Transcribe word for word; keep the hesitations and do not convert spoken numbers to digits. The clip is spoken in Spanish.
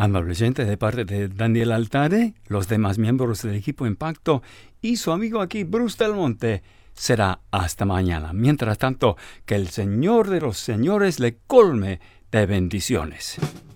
Amable gente, de parte de Daniel Altare, los demás miembros del equipo Impacto y su amigo aquí, Bruce Del Monte, será hasta mañana. Mientras tanto, que el Señor de los señores le colme de bendiciones.